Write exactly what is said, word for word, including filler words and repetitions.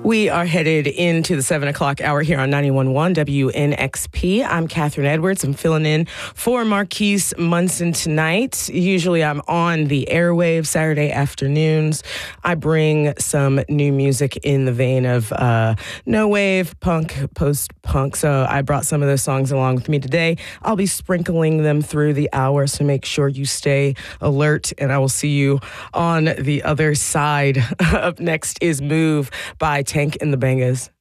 We are headed into the seven o'clock hour here on ninety-one point one W N X P. I'm Catherine Edwards. I'm filling in for Marquise Munson tonight. Usually I'm on the airwaves Saturday afternoons. I bring some new music in the vein of uh, no wave, punk, post-punk. So I brought some of those songs along with me today. I'll be sprinkling them through the hour, so make sure you stay alert, and I will see you on the other side. Up next is Move by Tank and the Bangas.